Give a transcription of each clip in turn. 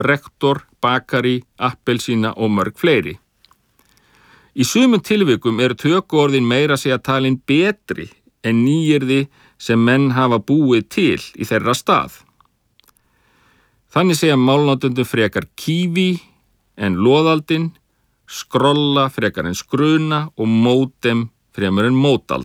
rektor, bakari, appelsína og mörg fleiri. Í sumum tilvikum eru tökuorðin meira að segja talin betri en nýyrði sem menn hafa búið til í þeirra stað. Þannig segja málnotendum frekar kíví en loðaldin, skrolla frekar en skruna og módem fremur en mótald.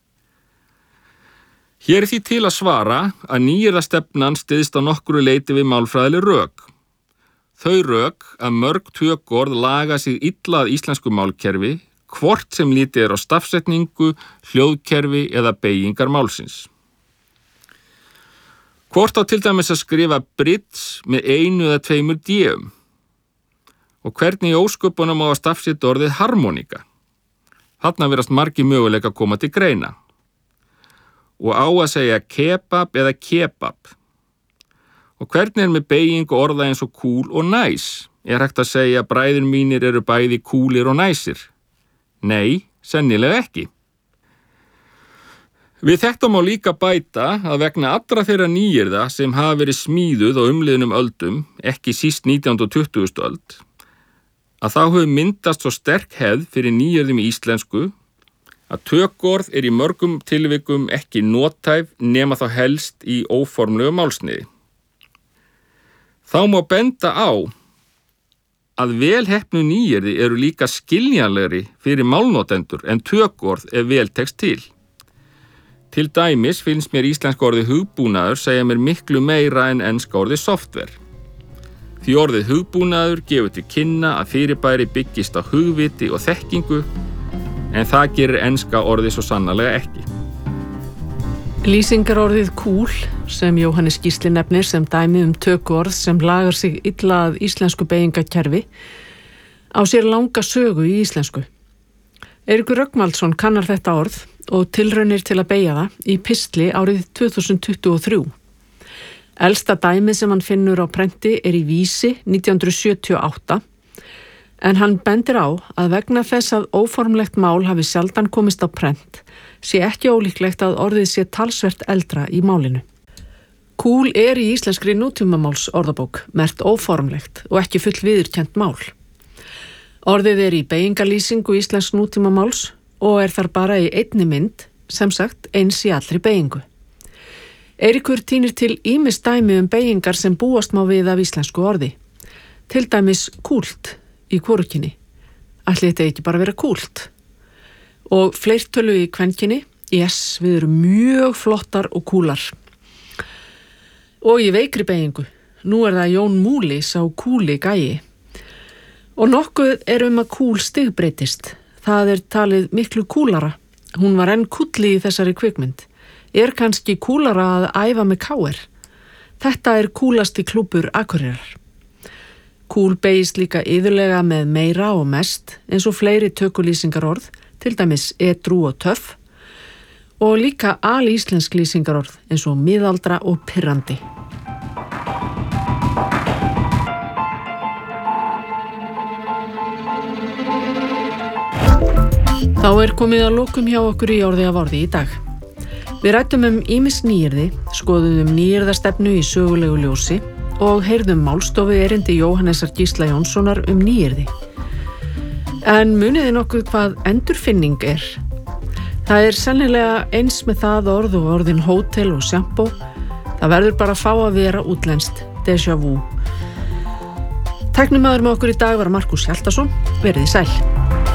Hér er því til að svara að nýyrðastefnan styðst á nokkru leyti við málfræðileg rök. Þau rök að mörg tökuorð laga sig illa að íslensku málkerfi, hvort sem lítið er á stafsetningu, hljóðkerfi eða beygingar málsins. Hvort á til dæmis að skrifa bridge með 1 eða 2 d-um? Og hvernig í ósköpunum á að stafsetja orðið harmonika? Þarna virðast margir möguleika að koma til greina. Og á að segja kebab eða kebab. Og hvernig er með beyging og orða eins og cool og nice? Er hægt að segja að bræður mínir eru bæði coolir og næsir? Nei, sennilega ekki. Við þetta má líka bæta að vegna allra þeirra nýyrða sem hafa verið smíðuð á umliðnum öldum, ekki síst 19. og 20. öld, að þá hefur myndast svo sterk hefð fyrir nýyrðum í íslensku að tökuorð er í mörgum tilvikum ekki nothæf nema þá helst í óformlegu málsniði. Þá má benda á að velheppnu nýyrði eru líka skiljanlegri fyrir málnotendur en tökuorð ef vel tekst til. Til dæmis finnst mér íslenska orðið hugbúnaður segja mér miklu meira en enska orðið software. Því orðið hugbúnaður gefur til kynna að fyrirbæri byggist á hugviti og þekkingu, en það gerir enska orðið svo sannarlega ekki. Lýsingarorðið cool, sem Jóhannes Gísli nefnir sem dæmi tökuorð sem lagar sig illa að íslensku beygingakerfi, á sér langa sögu í íslensku. Eiríkur Rögnvaldsson kannar þetta orð og tilraunir til að beygja það í pistli árið 2023. Elsta dæmið sem hann finnur á prenti er í Vísi 1978, en hann bendir á að vegna þess að óformlegt mál hafi sjaldan komist á prent, sé ekki ólíklegt að orðið sé talsvert eldra í málinu. Cool er í íslenskri nútímamáls orðabók merkt óformlegt og ekki full viðurkennt mál. Orðið er í beygingarlýsingu íslensk nútímamáls og er þar bara í einni mynd, sem sagt eins í allri beygingu. Eiríkur tínir til ýmis dæmi beygingar sem búast má við af íslensku orði. Til dæmis kúlt í hvorugkyni. Ætli þetta ekki bara vera kúlt? Og fleirtölu í kvenkyni, yes, við erum mjög flottar og kúlar. Og í veikri beygingu, nú er það Jón Múli sá kúli gæi. Og nokkuð er að kúl stigbreytist. Það er talið miklu kúlara. Hún var enn kúlli í þessari kvikmynd. Er kannski kúlara að æfa með KR? Þetta er kúlasti klúbbur Akureyrar. Kúl beygist líka iðulega með meira og mest, eins og fleiri tökulýsingarorð, til dæmis edrú og töff, og líka alíslensk lýsingarorð, eins og miðaldra og pirrandi. Þá er komið að lokum hjá okkur í orði af orði í dag. Við ræddum ýmis nýyrði, skoðuðum nýyrðastefnu í sögulegu ljósi og heyrðum málstofu erindi Jóhannesar Gísla Jónssonar nýyrði. En muniði nokkuð hvað endurfinning er? Það er sennilega eins með það orð og orðin hótel og sjampó. Það verður bara að fá að vera útlenskt, déjà vu. Tæknimaður með okkur í dag var Markus Hjaltason. Verið sæl.